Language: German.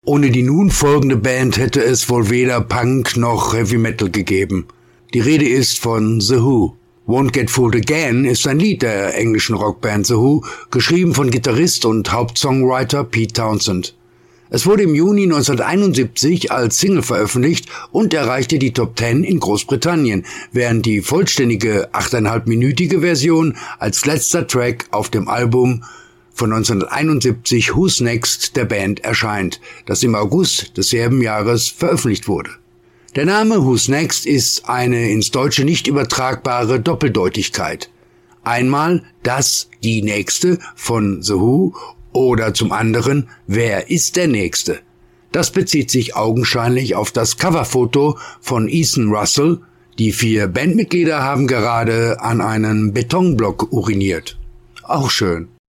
Ohne die nun folgende Band hätte es wohl weder Punk noch Heavy Metal gegeben. Die Rede ist von The Who. Won't Get Fooled Again ist ein Lied der englischen Rockband The Who, geschrieben von Gitarrist und Hauptsongwriter Pete Townshend. Es wurde im Juni 1971 als Single veröffentlicht und erreichte die Top 10 in Großbritannien, während die vollständige 8,5-minütige Version als letzter Track auf dem Album von 1971 Who's Next der Band erscheint, das im August desselben Jahres veröffentlicht wurde. Der Name Who's Next ist eine ins Deutsche nicht übertragbare Doppeldeutigkeit. Einmal die Nächste von The Who oder zum anderen, wer ist der Nächste? Das bezieht sich augenscheinlich auf das Coverfoto von Ethan Russell. Die 4 Bandmitglieder haben gerade an einen Betonblock uriniert. Auch schön.